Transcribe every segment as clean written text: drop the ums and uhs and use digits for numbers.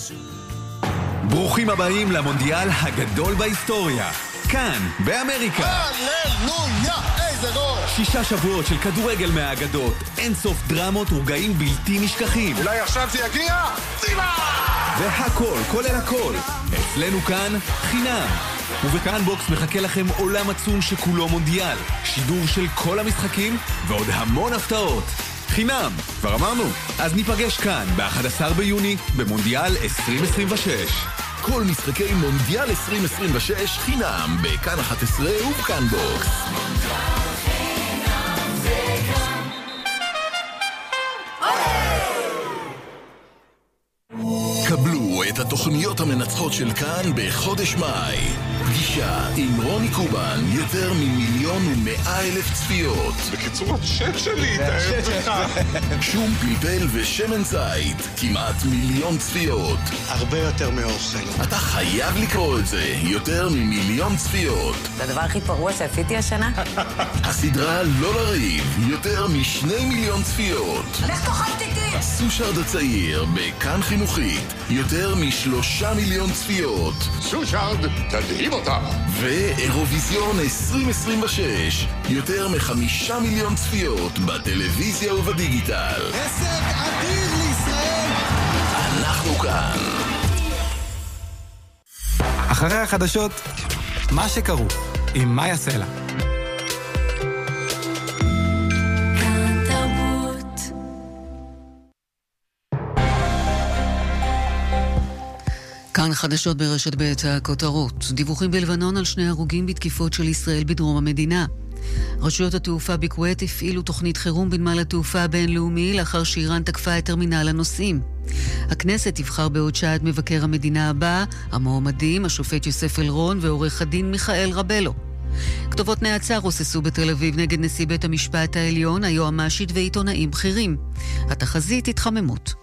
ברוכים הבאים למונדיאל הגדול בהיסטוריה. כאן, באמריקה. הללויה, איזה גול! 6 שבועות של כדורגל מהאגדות, אין סוף דרמות ורגעים בלתי נשכחים. אולי עכשיו זה יגיע? צימה! והכל, כולל הכל. אצלנו כאן, חינם. ובכאן בוקס מחכה לכם עולם עצום שכולו מונדיאל. שידור של כל המשחקים ועוד המון הפתעות. חינם, כבר אמרנו. אז ניפגש כאן ב-11 ביוני במונדיאל 2026. כל משחקי מונדיאל 2026 חינם בכאן 11 ובכאן בוקס. קבלו את התוכניות המנצחות של כאן בחודש מאי. פגישה עם רוני קובן, יותר מ1,100,000 צפיות. בקיצור, השם שלי, תאהב לך. שום פלפל ושמן זית, כמעט 1,000,000 צפיות. הרבה יותר מאוכל. אתה חייב לקרוא את זה, יותר מ1,000,000 צפיות. זה הדבר הכי פרוע שעשיתי השנה. הסדרה לא לריב, יותר מ2,000,000 צפיות. לך תאכל תיתי! סושרד הצעיר, בכאן חינוכית, יותר מ3,000,000 צפיות. סושרד, תדהים אותה. ואירוויזיון 2026, יותר מ5,000,000 צפיות בטלוויזיה ובדיגיטל. הישג אדיר לישראל. אנחנו כאן. אחרי החדשות, מה שקרו עם מאיה סלע. כאן חדשות ברשת ב' הכותרות. דיווחים בלבנון על 2 הרוגים בתקיפות של ישראל בדרום המדינה. רשויות התעופה בכווית הפעילו תוכנית חירום בנמל התעופה הבינלאומי לאחר שאיראן תקפה את טרמינל הנוסעים. הכנסת תבחר בעוד שעה את מבקר המדינה הבא, המועמדים, השופט יוסף אלרון ועורך הדין מיכאל רבלו. כתובות נעצר רוססו בתל אביב נגד נשיא בית המשפט העליון, היועמ"שית ועיתונאים בכירים. התחזית התחממות.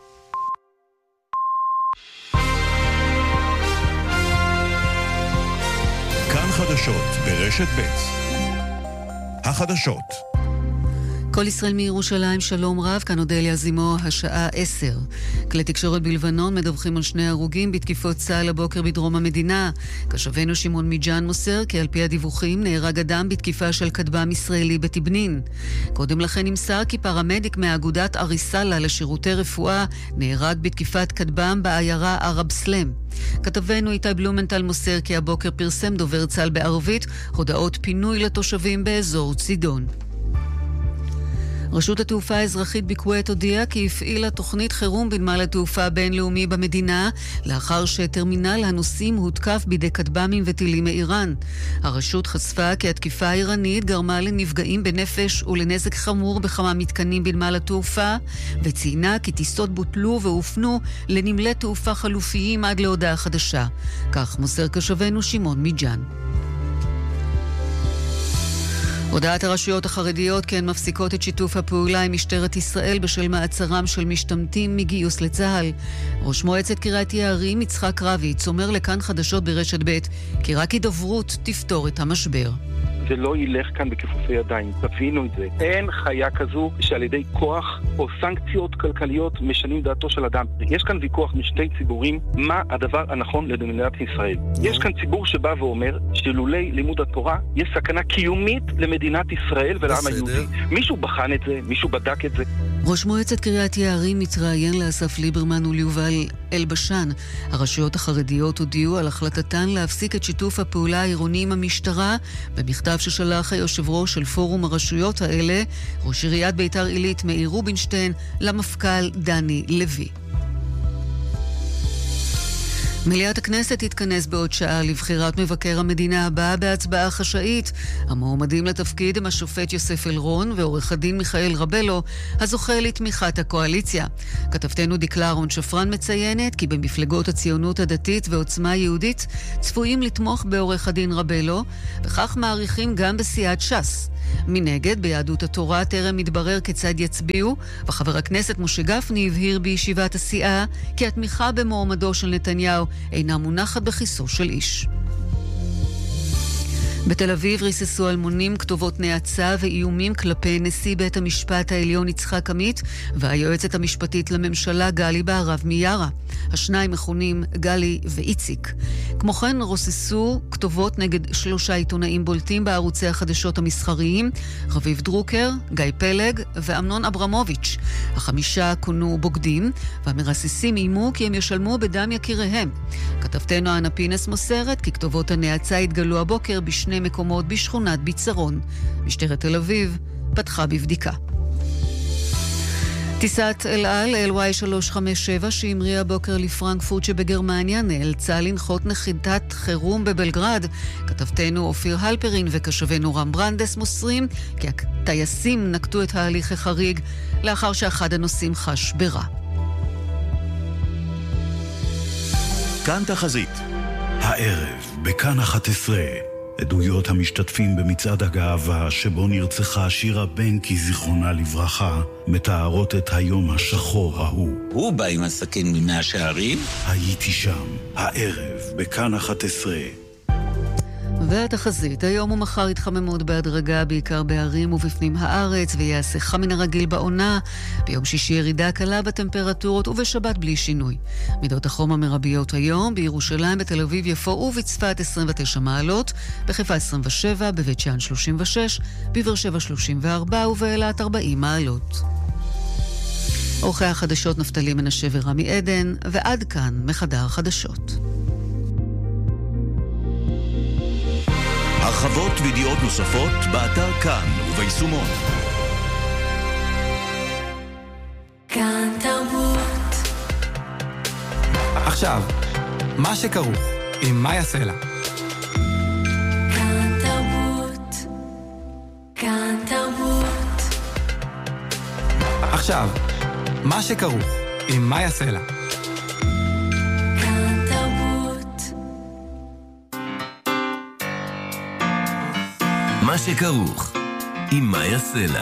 כאן חדשות ברשת ב'. החדשות. כל ישראל מירושלים, שלום רב, כאן אודליה זימו, השעה 10. כלי תקשורת בלבנון מדווחים על 2 הרוגים בתקיפות צה"ל הבוקר בדרום המדינה. כשבנו שמעון מיג'אן מוסר כי על פי הדיווחים נהרג אדם בתקיפה של כטב"ם ישראלי בתבנין. קודם לכן נמסר כי פרמדיק מהאגודת אריסלה לשירותי רפואה נהרג בתקיפת כטב"ם בעיירה ערב סלם. כתבנו איתי בלומנטל מוסר כי הבוקר פרסם דובר צה"ל בערבית הודעות פינוי לתושבים באזור צידון. רשות התעופה האזרחית בכווית הודיעה כי הפעילה תוכנית חירום בנמל התעופה הבינלאומי במדינה לאחר שטרמינל הנוסעים הותקף בידי כטב"מים וטילים מאיראן. הרשות חשפה כי התקיפה האיראנית גרמה לנפגעים בנפש ולנזק חמור בכמה מתקנים בנמל התעופה, וציינה כי טיסות בוטלו והופנו לנמלי תעופה חלופיים עד להודעה חדשה. כך מוסר כשבנו שמעון מיג'אן. הודעת הרשויות החרדיות כי הן מפסיקות את שיתוף הפעולה עם משטרת ישראל בשל מעצרם של משתמטים מגיוס לצה"ל. ראש מועצת קריית יערים יצחק רביץ אומר לכאן חדשות ברשת ב' כי רק הידברות תפתור את המשבר. זה לא ילך כאן בכיפופי ידיים, תבינו את זה. אין חיה כזו שעל ידי כוח או סנקציות כלכליות משנים דעתו של אדם. יש כאן ויכוח משתי ציבורים, מה הדבר הנכון למדינת ישראל. יש כאן ציבור שבא ואומר שלולי לימוד התורה יש סכנה קיומית למדינת ישראל ולעם היהודי. מישהו בחן את זה, מישהו בדק את זה. ראש מועצת קריית יערים מתראיין לאסף ליברמן וליובל אלבשן. הרשויות החרדיות הודיעו על החלטתן להפסיק את שיתוף הפעולה העירוני עם המשטרה במכתב ששלח היושב ראש של פורום הרשויות האלה, ראש עיריית ביתר עילית מאיר רובינשטיין, למפכ"ל דני לוי. מליאת הכנסת תתכנס בעוד שעה לבחירת מבקר המדינה הבאה בהצבעה חשאית. המועמדים לתפקיד הם השופט יוסף אלרון ועורך הדין מיכאל רבלו, הזוכה לתמיכת הקואליציה. כתבתנו דקלה אהרון שפרן מציינת כי במפלגות הציונות הדתית ועוצמה יהודית צפויים לתמוך בעורך הדין רבלו, וכך מעריכים גם בסיעת ש"ס. מנגד, ביהדות התורה טרם מתברר כיצד יצביעו, וחבר הכנסת משה גפני הבהיר בישיבת הסיעה כי התמיכה במועמדו של נתניהו אינה מונחת בכיסו של איש. בתל אביב ריססו אלמונים כתובות נאצה ואיומים כלפי נשיא בית המשפט העליון יצחק עמית והיועצת המשפטית לממשלה גלי בהרב מיארה. השניים מכונים גלי ואיציק. כמו כן רוססו כתובות נגד 3 עיתונאים בולטים בערוצי החדשות המסחריים, רביב דרוקר, גיא פלג ואמנון אברמוביץ'. 5 כונו בוגדים והמרססים איימו כי הם ישלמו בדם יקיריהם. כתבתנו אנה פינס מוסרת כי כתובות הנאצה התגלו הבוקר בשני מקומות בשכונת ביצרון. משטרת תל אביב פתחה בבדיקה. טיסת אל על, LY357, שהמריאה בוקר לפרנקפורט שבגרמניה, נאלצה לנחות נחיתת חירום בבלגרד. כתבתנו אופיר הלפרין וקשבנו רם ברנדס מוסרים כי הטייסים נקטו את ההליך החריג לאחר שאחד הנוסעים חש ברע. כאן תחזית. הערב, בכאן 11, עדויות המשתתפים במצעד הגאווה שבו נרצחה שירה בנקי זיכרונה לברכה, מתארות את היום השחור ההוא. הוא בא עם הסכין ממאה שערים. הייתי שם, הערב, בכאן 11. והתחזית, היום ומחר יתחממות בהדרגה בעיקר בערים ובפנים הארץ ויעשה חם מן הרגיל בעונה. ביום שישי ירידה קלה בטמפרטורות ובשבת בלי שינוי. מידות החום המרביות היום בירושלים, בתל אביב, יפו ובצפת 29 מעלות, בחיפה 27, בבית שאן 36, בבאר שבע 34 ובאילת 40 מעלות. עורכי החדשות נפתלי מנשה ורמי עדן, ועד כאן מחדר החדשות. הרחבות וידיעות נוספות באתר כאן וביישומון. כאן תרבות. עכשיו, מה שכרוך עם מאיה סלע. כאן תרבות. כאן תרבות. עכשיו, מה שכרוך עם מאיה סלע. מה שכרוך עם מאיה סלע.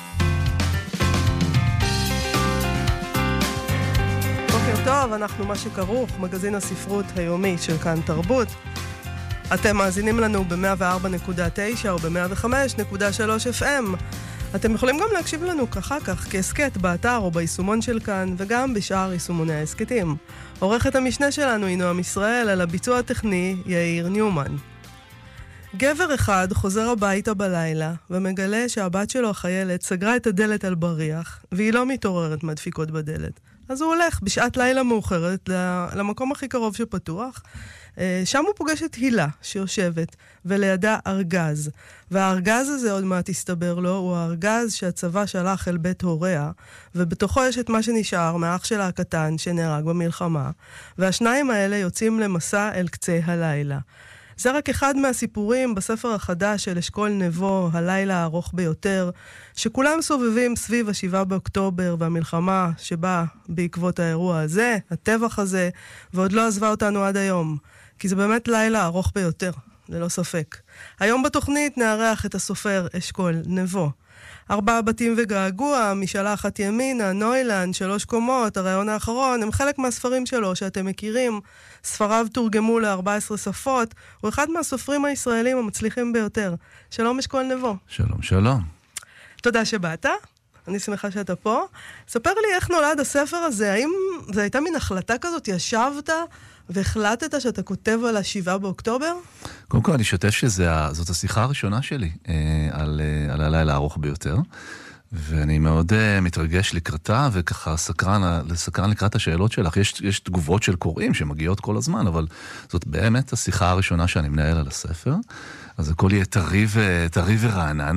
בוקר טוב, אנחנו מה שכרוך, מגזין הספרות היומי של כאן תרבות. אתם מאזינים לנו ב-104.9 או ב-105.3 FM. אתם יכולים גם להקשיב לנו אחר כך כעסקט באתר או ביישומון של כאן, וגם בשאר יישומוני העסקטים. עורכת המשנה שלנו היא נועם ישראל, על הביצוע הטכני יאיר ניומן. גבר אחד חוזר הביתה בלילה ומגלה שהבת שלו החיילת סגרה את הדלת על בריח והיא לא מתעוררת מהדפיקות בדלת. אז הוא הולך בשעת לילה מאוחרת למקום הכי קרוב שפתוח. שם הוא פוגש את הילה שיושבת ולידה ארגז. והארגז הזה עוד מעט הסתבר לו, הוא הארגז שהצבא שלח אל בית הוריה, ובתוכו יש את מה שנשאר מאח שלה הקטן שנהרג במלחמה. והשניים האלה יוצאים למסע אל קצה הלילה. זה רק אחד מהסיפורים בספר החדש של אשכול נבו, הלילה הארוך ביותר, שכולם סובבים סביב ה7 באוקטובר והמלחמה שבאה בעקבות האירוע הזה, הטבח הזה, ועוד לא עזבה אותנו עד היום. כי זה באמת לילה ארוך ביותר, ללא ספק. היום בתוכנית נארח את הסופר אשכול נבו. 4 בתים וגעגוע, משאלה אחת ימינה, נוילנד, 3 קומות, הרעיון האחרון, הם חלק מהספרים שלו שאתם מכירים. ספריו תורגמו ל14 שפות, הוא אחד מהסופרים הישראלים המצליחים ביותר. שלום אשכול נבו. שלום, שלום. תודה שבאת, אני שמחה שאתה פה. ספר לי איך נולד הספר הזה, האם זו הייתה מין החלטה כזאת, ישבת והחלטת שאתה כותב על ה7 באוקטובר? קודם כל אני שותף שזאת השיחה הראשונה שלי על הלילה הארוך ביותר, ואני מאוד מתרגש לקראתה, וככה סקרן לקראת השאלות שלך. יש תגובות של קוראים שמגיעות כל הזמן, אבל זאת באמת השיחה הראשונה שאני מנהל על הספר, אז הכל יהיה טרי ורענן.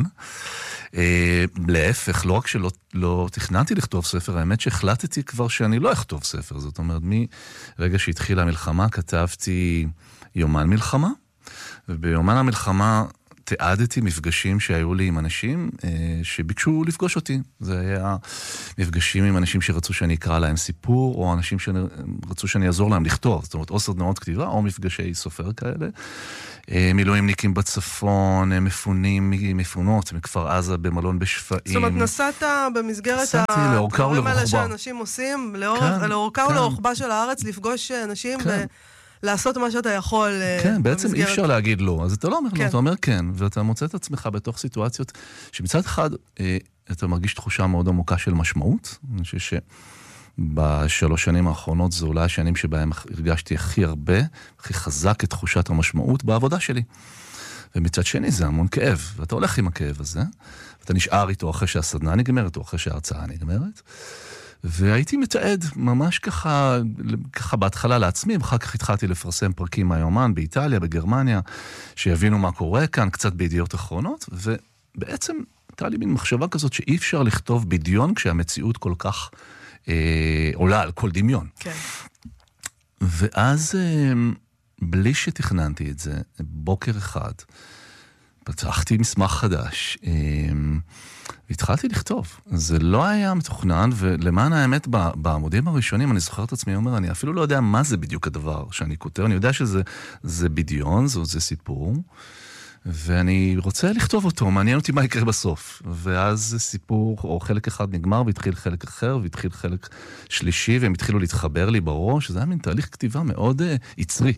להפך, לא רק שלא תכננתי לכתוב ספר, האמת שהחלטתי כבר שאני לא אכתוב ספר. זאת אומרת, מרגע שהתחילה המלחמה כתבתי יומן מלחמה, וביומן המלחמה תיעדתי מפגשים שהיו לי עם אנשים שביקשו לפגוש אותי. זה היה מפגשים עם אנשים שרצו שאני אקרא להם סיפור, או אנשים שרצו שאני אעזור להם לכתוב. זאת אומרת, או סדנאות כתיבה, או מפגשי סופר כאלה. מילואימניקים בצפון, מפונות, מכפר עזה במלון בשפעים. זאת אומרת, נסעת במסגרת הדברים האלה שאנשים עושים, לאורכה ולרוחבה של הארץ, לפגוש אנשים לעשות מה שאתה יכול. כן, בעצם אי אפשר להגיד לא, אז אתה לא אומר לא, אתה אומר כן, ואתה מוצא את עצמך בתוך סיטואציות שמצד אחד אתה מרגיש תחושה מאוד עמוקה של משמעות. אני חושב שבשלוש שנים האחרונות זה אולי השנים שבהם הרגשתי הכי הרבה, הכי חזק את תחושת המשמעות בעבודה שלי. ומצד שני זה המון כאב, ואתה הולך עם הכאב הזה, ואתה נשאר איתו אחרי שהסדנה נגמרת, או אחרי שההרצאה נגמרת, והייתי מתעד ממש ככה בהתחלה לעצמי, ואחר כך התחלתי לפרסם פרקים מהיומן באיטליה, בגרמניה, שיבינו מה קורה כאן, קצת בידיעות אחרונות, ובעצם הייתה לי מין מחשבה כזאת שאי אפשר לכתוב בדיון כשהמציאות כל כך עולה על כל דמיון. כן. ואז בלי שתכננתי את זה, בוקר אחד, פתחתי מסמך חדש, והתחלתי לכתוב. זה לא היה מתוכנן, ולמען האמת, בעמודים הראשונים, אני זוכר את עצמי, אומר, אני אפילו לא יודע מה זה בדיוק הדבר שאני כותב, אני יודע שזה בדיון, זה סיפור, ואני רוצה לכתוב אותו, מעניין אותי מה יקרה בסוף. ואז סיפור, או חלק אחד נגמר, והתחיל חלק אחר, והתחיל חלק שלישי, והם התחילו להתחבר לי בראש, זה היה מין תהליך כתיבה מאוד יצרי,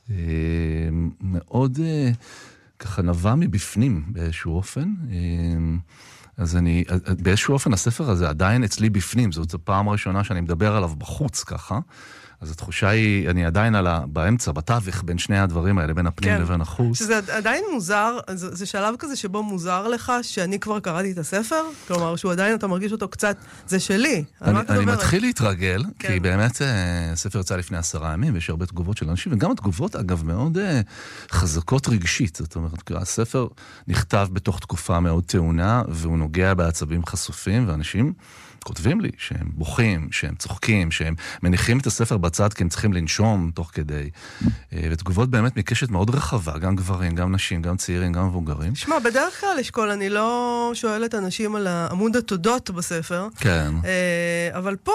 מאוד ככה נבע מבפנים באיזשהו אופן. אז באיזשהו אופן הספר הזה עדיין אצלי בפנים, זאת הפעם הראשונה שאני מדבר עליו בחוץ ככה, אז התחושה היא, אני עדיין באמצע, בתווך, בין שני הדברים האלה, בין הפנים לבין החוץ. שזה עדיין מוזר, זה שלב כזה שבו מוזר לך שאני כבר קראתי את הספר, כלומר שהוא עדיין, אתה מרגיש אותו קצת, זה שלי. אני מתחיל להתרגל, כי באמת הספר יצא לפני 10 ימים, ויש הרבה תגובות של אנשים, וגם התגובות, אגב, מאוד חזקות רגשית. זאת אומרת, הספר נכתב בתוך תקופה מאוד טעונה, והוא נוגע בעצבים חשופים, ואנשים כותבים לי שהם בוכים, שהם צוחקים, שהם מניחים את הספר בצד כי הם צריכים לנשום תוך כדי. ותגובות באמת מקשת מאוד רחבה, גם גברים, גם נשים, גם צעירים, גם מבוגרים. שמע, בדרך כלל אשכול, אני לא שואלת אנשים על עמוד התודות בספר. כן. אבל פה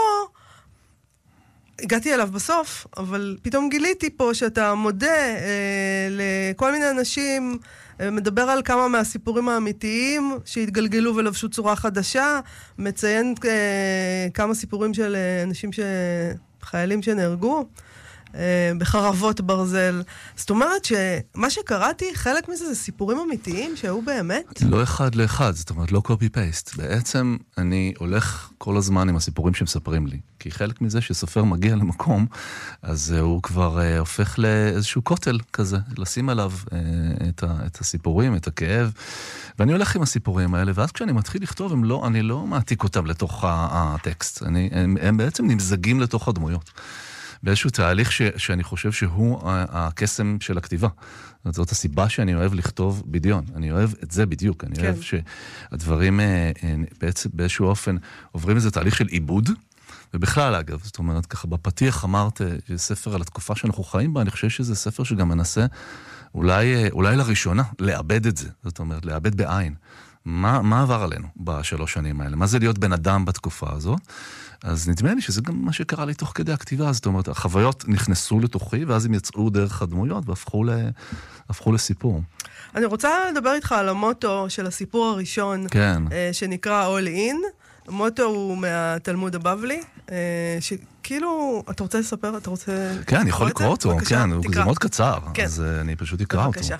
הגעתי אליו בסוף, אבל פתאום גיליתי פה שאתה מודה לכל מיני אנשים, מדבר על כמה מהסיפורים האמיתיים שהתגלגלו ולבשו צורה חדשה, מציין כמה סיפורים של אנשים חיילים שנהרגו בחרבות ברזל. זאת אומרת שמה שקראתי, חלק מזה זה סיפורים אמיתיים שהיו באמת? לא אחד לאחד, זאת אומרת לא קופי-פייסט. בעצם אני הולך כל הזמן עם הסיפורים שמספרים לי. כי חלק מזה שסופר מגיע למקום, אז הוא כבר הופך לאיזשהו קוטל כזה, לשים עליו את הסיפורים, את הכאב. ואני הולך עם הסיפורים האלה, ואז כשאני מתחיל לכתוב, אני לא מעתיק אותם לתוך הטקסט. הם בעצם נמזגים לתוך הדמויות. באיזשהו תהליך שאני חושב שהוא הקסם של הכתיבה. זאת הסיבה שאני אוהב לכתוב בדיון. אני אוהב את זה בדיוק. אני אוהב שהדברים בעצם באיזשהו אופן עוברים איזה תהליך של עיבוד, ובכלל אגב, זאת אומרת, ככה בפתיח אמרת ספר על התקופה שאנחנו חיים בה, אני חושב שזה ספר שגם מנסה אולי לראשונה לאבד את זה. זאת אומרת, לאבד בעין. מה עבר עלינו בשלוש שנים האלה? מה זה להיות בן אדם בתקופה הזאת? אז נדמה לי שזה גם מה שקרה לי תוך כדי הכתיבה. זאת אומרת, החוויות נכנסו לתוכי, ואז הם יצאו דרך הדמויות, והפכו לסיפור. אני רוצה לדבר איתך על המוטו של הסיפור הראשון, כן. שנקרא All In. המוטו הוא מהתלמוד הבבלי, שכאילו, אתה רוצה לספר? אתה רוצה... כן, אני יכול לקרוא אותו, כן, זה מאוד קצר, כן. אז אני פשוט אקרא אותו. בבקשה.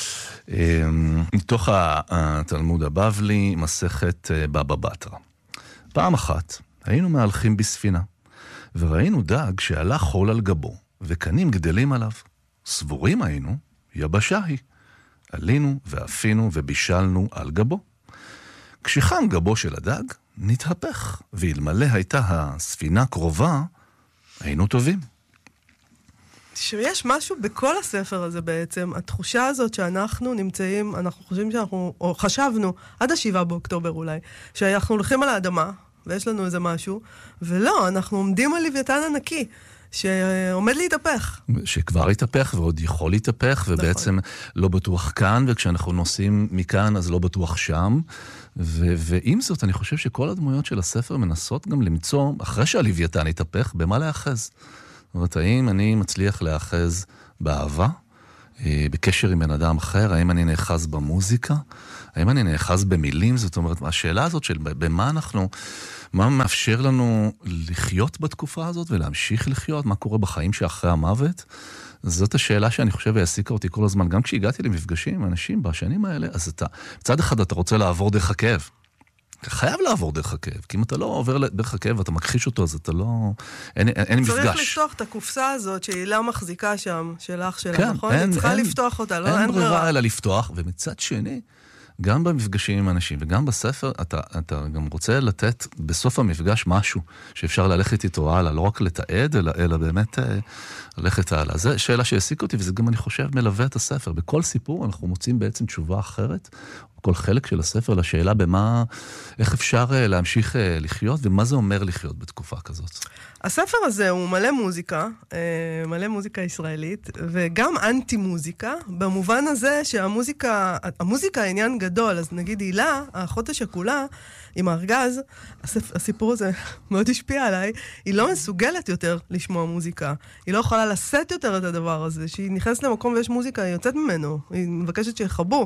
מתוך התלמוד הבבלי, מסכת בבא בתרא. פעם אחת, היינו מהלכים בספינה, וראינו דג שעלה חול על גבו, וקנים גדלים עליו. סבורים היינו, יבשה היא. עלינו ואפינו ובישלנו על גבו. כשחם גבו של הדג, נתהפך, ואלמלא הייתה הספינה קרובה, היינו טובים. שיש משהו בכל הספר הזה בעצם, התחושה הזאת שאנחנו נמצאים, אנחנו חושבים שאנחנו, או חשבנו, עד 7 באוקטובר אולי, שאנחנו הולכים על האדמה, ויש לנו איזה משהו, ולא, אנחנו עומדים על לוויתן ענקי, שעומד להתהפך. שכבר התהפך ועוד יכול להתהפך, ובעצם לא בטוח כאן, וכשאנחנו נוסעים מכאן אז לא בטוח שם, ועם זאת אני חושב שכל הדמויות של הספר מנסות גם למצוא, אחרי שהלוויתן התהפך, במה להאחז. זאת אומרת, האם אני מצליח להאחז באהבה, בקשר עם בן אדם אחר, האם אני נאחז במוזיקה, האם אני נאחז במילים, זאת אומרת, השאלה הזאת של במה אנחנו, מה מאפשר לנו לחיות בתקופה הזאת ולהמשיך לחיות, מה קורה בחיים שאחרי המוות, זאת השאלה שאני חושב העסיקה אותי כל הזמן. גם כשהגעתי למפגשים עם אנשים בשנים האלה, אז מצד אחד אתה רוצה לעבור דרך הכאב. אתה חייב לעבור דרך הכאב, כי אם אתה לא עובר דרך הכאב ואתה מכחיש אותו, אז אתה לא... אין מפגש. צריך לפתוח את הקופסה הזאת שהיא לא מחזיקה שם, של אח שלה, כן, נכון? היא צריכה לפתוח אותה, לא? אין ברירה אלא לפתוח, ומצד שני, גם במפגשים עם אנשים וגם בספר, אתה גם רוצה לתת בסוף המפגש משהו שאפשר ללכת איתו הלאה, לא רק לתעד, אלא באמת ללכת הלאה. זו שאלה שהעסיק אותי, וזה גם, אני חושב, מלווה את הספר. בכל סיפור אנחנו מוצאים בעצם תשובה אחרת, כל חלק של הספר לשאלה איך אפשר להמשיך לחיות, ומה זה אומר לחיות בתקופה כזאת. הספר הזה הוא מלא מוזיקה ישראלית, וגם אנטי-מוזיקה, במובן הזה שהמוזיקה העניין גדול, אז נגיד הילה, האחות השכולה, עם הארגז, הסיפור הזה מאוד השפיע עליי, היא לא מסוגלת יותר לשמוע מוזיקה. היא לא יכולה לשאת יותר את הדבר הזה, שהיא נכנסת למקום ויש מוזיקה, היא יוצאת ממנו, היא מבקשת שיחבו.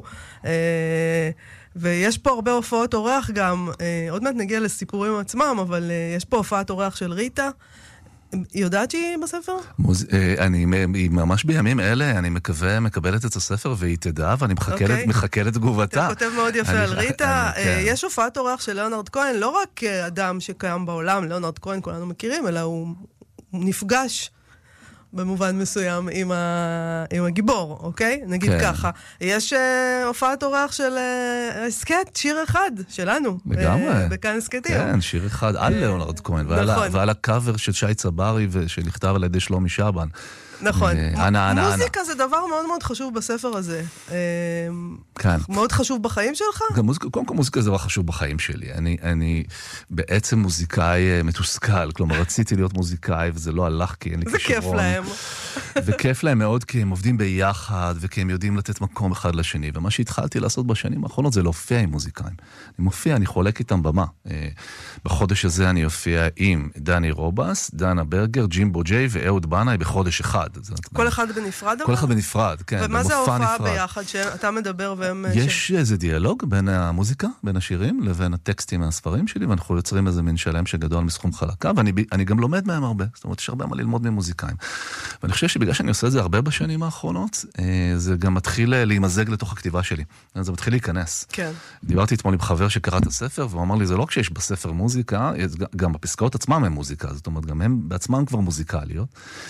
ויש פה הרבה הופעות אורח גם, עוד מעט נגיע לסיפורים עצמם, אבל יש פה הופעת אורח של ריטה. היא יודעת שהיא בספר? היא ממש בימים אלה, אני מקבלת את הספר והיא תדע, ואני מחכה לתגובתה. אתה כותב מאוד יפה על ריטה. יש הופעת אורח של ליאונרד כהן, לא רק אדם שקיים בעולם, ליאונרד כהן כולנו מכירים, אלא הוא נפגש במובן מסוים עם הגיבור, אוקיי? נגיד ככה. יש הופעת אורח של הסקט, שיר אחד שלנו. לגמרי. בכאן הסקטים. כן, שיר אחד על ליאונרד כהן, ועל הקאבר של שי צברי, שנכתב על ידי שלומי שבן. נכון. מוזיקה זה דבר מאוד מאוד חשוב בספר הזה. כן. מאוד חשוב בחיים שלך? קודם כל מוזיקה זה דבר חשוב בחיים שלי. אני בעצם מוזיקאי מתוסכל, כלומר רציתי להיות מוזיקאי וזה לא הלך כי אין לי כישרון. זה כיף להם. וכיף להם מאוד כי הם עובדים ביחד וכי הם יודעים לתת מקום אחד לשני. ומה שהתחלתי לעשות בשנים האחרונות זה להופיע עם מוזיקאים. אני חולק איתם במה. בחודש הזה אני אופיע עם דני רובס, דנה ברגר, ג'ימבו ג'יי ואהוד בנאי בחודש אחד. כל אחד בנפרד? כל אחד בנפרד, כן. ומה זה ההופעה ביחד שאתה מדבר והם... יש איזה דיאלוג בין המוזיקה, בין השירים, לבין הטקסטים מהספרים שלי, ואנחנו יוצרים איזה מין שלם שגדול מסכום חלקה, ואני גם לומד מהם הרבה. זאת אומרת, יש הרבה מה ללמוד ממוזיקאים. ואני חושב שבגלל שאני עושה את זה הרבה בשנים האחרונות, זה גם מתחיל להימזג לתוך הכתיבה שלי. זה מתחיל להיכנס. כן. דיברתי אתמול עם חבר שקרא את הספר, והוא אמר לי, זה לא כשיש בספר מוזיקה, גם בפסקאות עצמם הם מוזיקה, זאת אומרת, גם הם בעצמם כבר מוזיקליות.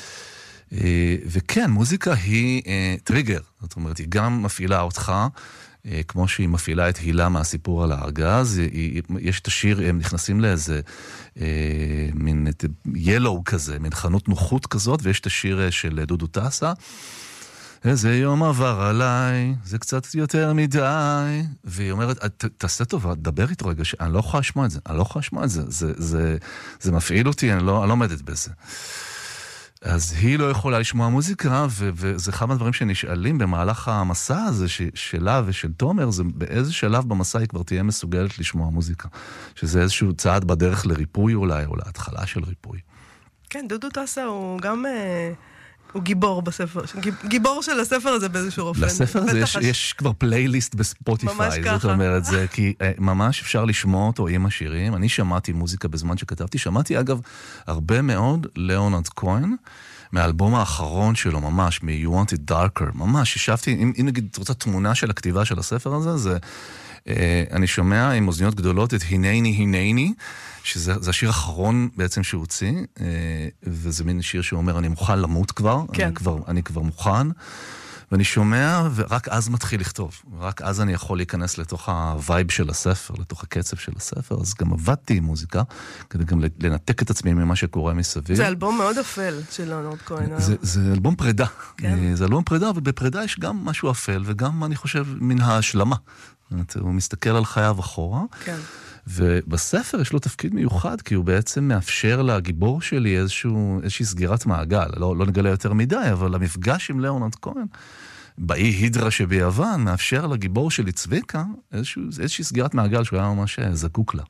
וכן, מוזיקה היא טריגר, זאת אומרת, היא גם מפעילה אותך, כמו שהיא מפעילה את הילה מהסיפור על הארגז, יש את השיר, הם נכנסים לאיזה מין ילו כזה, מין חנות נוחות כזאת, ויש את השיר של דודו טסה, איזה יום עבר עליי, זה קצת יותר מדי, והיא אומרת, תעשה טובה, דבר איתו רגע, אני לא יכולה לשמוע את זה, זה מפעיל אותי, אני לא עומדת בזה. אז היא לא יכולה לשמוע מוזיקה, וזה אחד מהדברים שנשאלים במהלך המסע הזה שלה ושל תומר, זה באיזה שלב במסע היא כבר תהיה מסוגלת לשמוע מוזיקה. שזה איזשהו צעד בדרך לריפוי אולי, או להתחלה של ריפוי. כן, דודו טסה הוא גם... הוא גיבור בספר, גיבור של הספר הזה באיזשהו אופן. לספר הזה יש כבר פלייליסט בספוטיפיי, זאת אומרת, זה כי ממש אפשר לשמוע אותו עם השירים. אני שמעתי מוזיקה בזמן שכתבתי, שמעתי אגב הרבה מאוד ליאונרד כהן, מהאלבום האחרון שלו ממש, מ-You Want It Darker, ממש, ישבתי, אם נגיד רוצה תמונה של הכתיבה של הספר הזה, זה... אני שומע עם אוזניות גדולות את הינני, שזה השיר האחרון בעצם שהוציא, וזה מין שיר שאומר, אני מוכן למות כבר, כן. אני כבר מוכן, ואני שומע, ורק אז מתחיל לכתוב, רק אז אני יכול להיכנס לתוך הווייב של הספר, לתוך הקצב של הספר, אז גם עבדתי עם מוזיקה, כדי גם לנתק את עצמי ממה שקורה מסביב. זה אלבום מאוד אפל של ליאונרד כהן. זה אלבום פרידה, כן. זה אלבום פרידה, ובפרידה יש גם משהו אפל, וגם אני חושב מן ההשלמה. הוא מסתכל על חייו אחורה, כן. ובספר יש לו תפקיד מיוחד, כי הוא בעצם מאפשר לגיבור שלי איזושהי סגירת מעגל. לא נגלה יותר מדי, אבל המפגש עם ליאונרד כהן, באי הידרה שביוון, מאפשר לגיבור שלי צביקה, איזושהי סגירת מעגל שהוא היה ממש זקוק לה.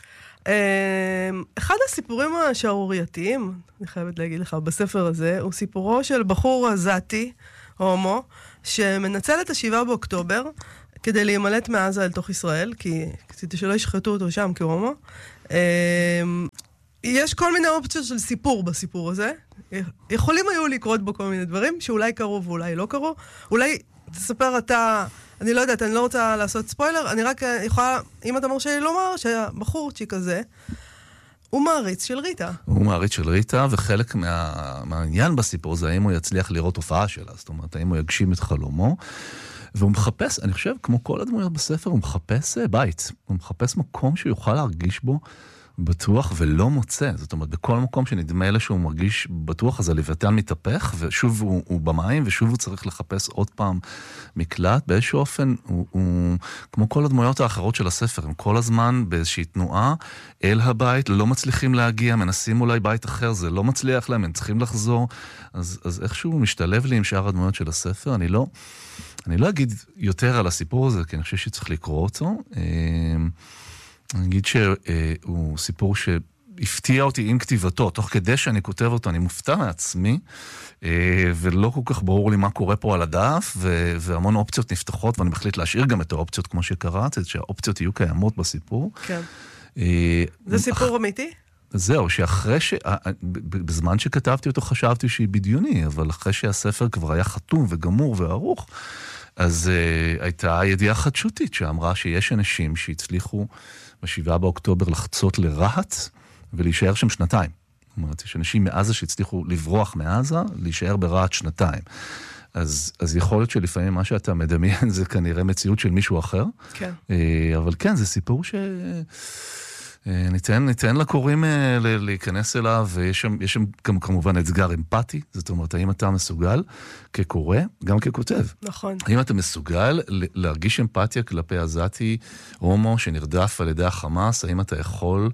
אחד הסיפורים השערורייתיים, אני חייבת להגיד לך, בספר הזה, הוא סיפורו של בחור עזתי, הומו, שמנצל את 7 באוקטובר, כדי להימלט מעזה אל תוך ישראל, כי כדי שלא ישחטו אותו שם כהומו. יש כל מיני אופציות של סיפור בסיפור הזה. יכולים היו לקרות בו כל מיני דברים, שאולי קרו ואולי לא קרו. אולי תספר אתה, אני לא יודעת, אני לא רוצה לעשות ספוילר, אני רק יכולה, אם אתה מרשה לי לומר, שהבחורצ'יק הזה, הוא מעריץ של ריטה. הוא מעריץ של ריטה, וחלק מהעניין בסיפור זה האם הוא יצליח לראות הופעה שלה, זאת אומרת, האם הוא יגשים את חלומו, והוא מחפש, אני חושב, כמו כל הדמויות בספר, הוא מחפש בית, הוא מחפש מקום שהוא יוכל להרגיש בו בטוח ולא מוצא. זאת אומרת, בכל מקום שנדמה לה שהוא מרגיש בטוח, אז הלוויתן מתהפך, ושוב הוא במים, ושוב הוא צריך לחפש עוד פעם מקלט. באיזשהו אופן, הוא כמו כל הדמויות האחרות של הספר, הם כל הזמן באיזושהי תנועה אל הבית, לא מצליחים להגיע, מנסים אולי בית אחר, זה לא מצליח להם, הם צריכים לחזור. אז איכשהו הוא משתלב לי עם שאר הדמויות של הספר. אני לא אגיד יותר על הסיפור הזה, כי אני חושב שצריך לקרוא אותו. אני אגיד שהוא סיפור שהפתיע אותי עם כתיבתו, תוך כדי שאני כותב אותו, אני מופתע מעצמי, ולא כל כך ברור לי מה קורה פה על הדף, והמון אופציות נפתחות, ואני מחליט להשאיר גם את האופציות כמו שקראת, שהאופציות יהיו קיימות בסיפור. כן. זה סיפור אמיתי? זהו, שאחרי בזמן שכתבתי אותו חשבתי שהיא בדיוני, אבל אחרי שהספר כבר היה חתום וגמור וערוך, אז הייתה ידיעה חדשותית שאמרה שיש אנשים שהצליחו ב7 באוקטובר לחצות לרהט ולהישאר שם 2. זאת אומרת, יש אנשים מעזה שהצליחו לברוח מעזה, להישאר ברהט 2. אז יכול להיות שלפעמים מה שאתה מדמיין זה כנראה מציאות של מישהו אחר. כן. אבל כן, זה סיפור ניתן לקוראים להיכנס אליו, ויש שם גם כמובן אתגר אמפתי, זאת אומרת, האם אתה מסוגל כקורא, גם ככותב. נכון. האם אתה מסוגל להרגיש אמפתיה כלפי עזתי הומו שנרדף על ידי החמאס, האם אתה יכול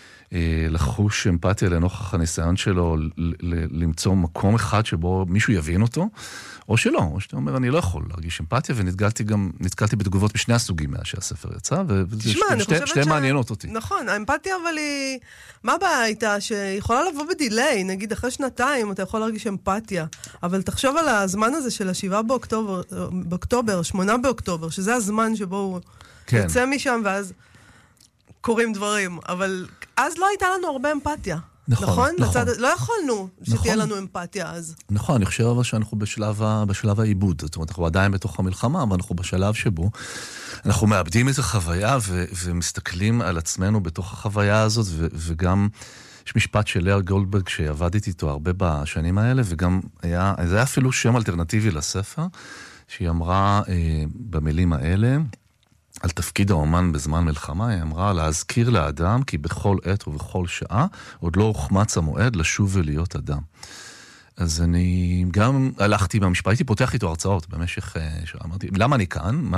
לחוש אמפתיה לנוכח הניסיון שלו, למצוא מקום אחד שבו מישהו יבין אותו, או שלא, או שאתה אומר, אני לא יכול להרגיש אמפתיה, ונתקלתי בתגובות משני הסוגים מאז שהספר יצא, ושתי מעניינות אותי. נכון, האמפתיה אבל היא, מה הבעיה הייתה? שיכולה לבוא בדילי, נגיד אחרי 2 אתה יכול להרגיש אמפתיה, אבל תחשוב על הזמן הזה של 7 באוקטובר, 8 באוקטובר, שזה הזמן שבו הוא יוצא משם, ואז קורים דברים, אבל אז לא הייתה לנו הרבה אמפתיה. נכון? לא יכולנו שתהיה לנו אמפתיה אז. נכון, אני חושב אבל שאנחנו בשלב העיבוד. זאת אומרת, אנחנו עדיין בתוך המלחמה, אבל אנחנו בשלב שבו אנחנו מאבדים את החוויה ומסתכלים על עצמנו בתוך החוויה הזאת, וגם יש משפט של לאה גולדברג שעבדתי איתו הרבה בשנים האלה, וגם זה היה אפילו שם אלטרנטיבי לספר, שהיא אמרה במילים האלה, על תפקיד האומן בזמן מלחמה, היא אמרה להזכיר לאדם כי בכל עת ובכל שעה עוד לא הוחמץ המועד לשוב ולהיות אדם. אז אני גם הלכתי במשפט, הייתי פותח איתו הרצאות במשך, אמרתי, למה אני כאן?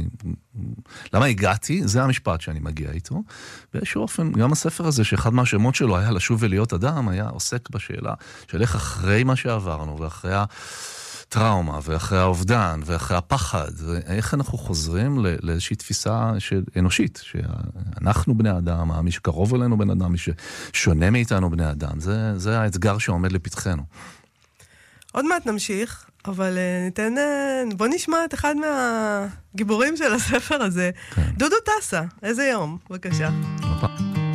למה הגעתי? זה המשפט שאני מגיע איתו. באיזשהו אופן, גם הספר הזה, שאחד מהשמות שלו היה לשוב ולהיות אדם, היה עוסק בשאלה של איך אחרי מה שעברנו, ואחרי טראומה, ואחרי האובדן, ואחרי הפחד, איך אנחנו חוזרים לאיזושהי תפיסה אנושית, שאנחנו בני אדם, מי שקרוב אלינו בן אדם, מי ששונה מאיתנו בני אדם, זה האתגר שעומד לפתחנו. עוד מעט נמשיך, אבל בוא נשמע את אחד מהגיבורים של הספר הזה, דודו טסה, איזה יום, בבקשה.